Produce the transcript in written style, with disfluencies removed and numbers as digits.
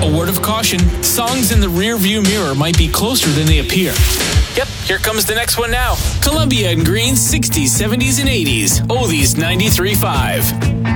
A word of caution, songs in the rear-view mirror might be closer than they appear. Yep, here comes the next one now. Columbia and Green's 60s, 70s, and 80s. Oldies 93.5.